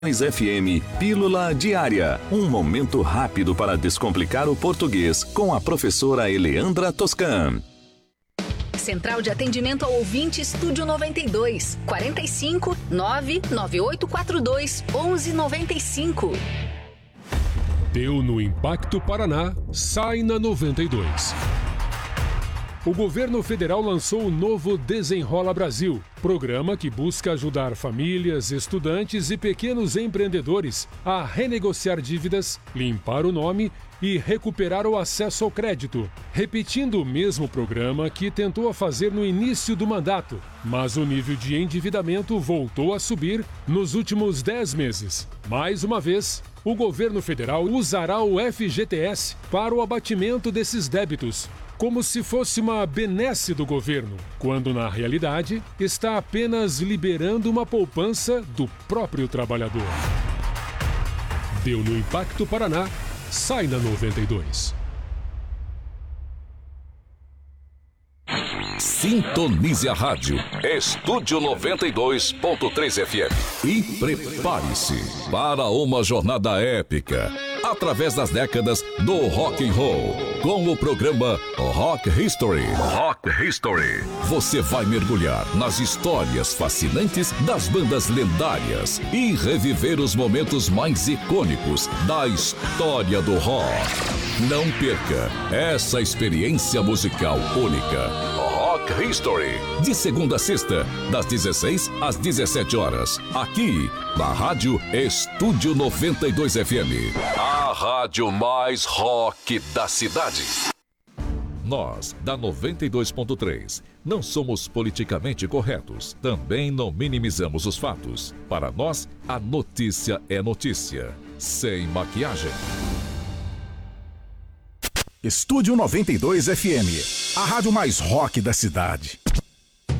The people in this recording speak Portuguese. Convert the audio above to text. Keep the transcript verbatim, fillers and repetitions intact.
F M Pílula Diária, um momento rápido para descomplicar o português com a professora Eleandra Toscan. Central de atendimento ao ouvinte Estúdio noventa e dois, quarenta e cinco, nove nove oito quatro dois, onze noventa e cinco. Deu no Impacto Paraná, sai na noventa e dois. O governo federal lançou o novo Desenrola Brasil, programa que busca ajudar famílias, estudantes e pequenos empreendedores a renegociar dívidas, limpar o nome e recuperar o acesso ao crédito, repetindo o mesmo programa que tentou fazer no início do mandato, mas o nível de endividamento voltou a subir nos últimos dez meses. Mais uma vez, o governo federal usará o F G T S para o abatimento desses débitos, como se fosse uma benesse do governo, quando na realidade está apenas liberando uma poupança do próprio trabalhador. Deu no Impacto Paraná, sai na noventa e dois. Sintonize a rádio Estúdio noventa e dois ponto três F M e prepare-se para uma jornada épica através das décadas do rock and roll com o programa Rock History. Rock History. Você vai mergulhar nas histórias fascinantes das bandas lendárias e reviver os momentos mais icônicos da história do rock. Não perca essa experiência musical única. Rock History, de segunda a sexta, das dezesseis às dezessete horas, aqui na Rádio Estúdio noventa e dois F M, a rádio mais rock da cidade. Nós, da noventa e dois ponto três, não somos politicamente corretos, também não minimizamos os fatos. Para nós, a notícia é notícia, sem maquiagem. Estúdio noventa e dois F M, a rádio mais rock da cidade.